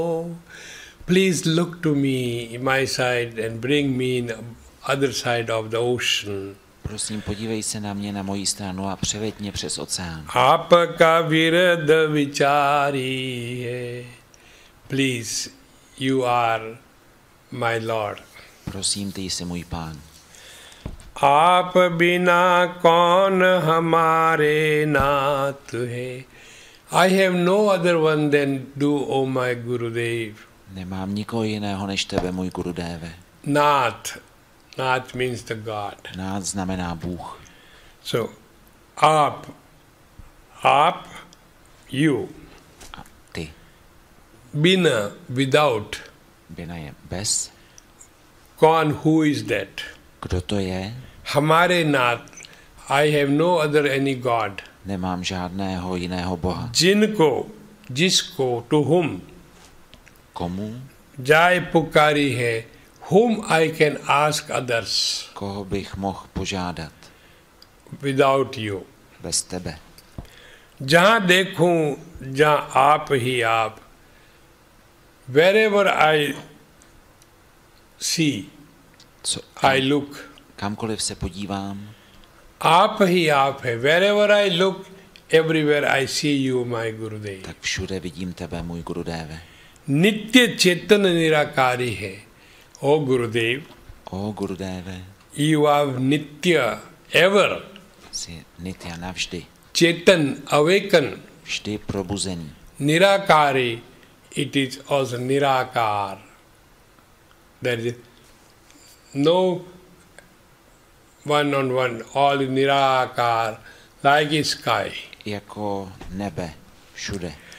Please look to me, my side, and bring me in the other side of the ocean. Prosím, podívej se na mě, na moji stranu a převeď mě přes oceán. Apaka virad vichari hai. Please, you are my Lord. Prosím, ty jsi můj Pán. आप बिना कौन हमारे नाथ है. I have no other one than do, O my Gurudev. Nemám nikoho jiného než tebe, můj Gurudéve. Nath. Nath means the God. Nath znamená Bůh. So, आप, you. A ty. Bina, without. Bina je bez. Kaun, who is that? Kdo to je? Hamare Nath. I have no other any God. Nemám žádného jiného Boha. Jinko, jisko, to whom? Komu? Jai pukari hai. Whom I can ask others. Koho bych mohl požádat? Without you. Bez tebe. जहाँ देखूं जहाँ आप ही आप. Wherever I see, I look. Kamkoliv se podívám, आप ही आप है. Wherever I look, everywhere I see you, my Gurudev. tak všude vidím tebe, můj Gurudéve. नित्य चेतन निराकारी है. O Gurudev, O Gurudéve, you are nitya, ever. jsi nitya navždy. Chetan, awaken. Vždy probuzený. Nirakari, it is also nirakar. There is no one, all nirakar, like a sky. Jako nebe, všude.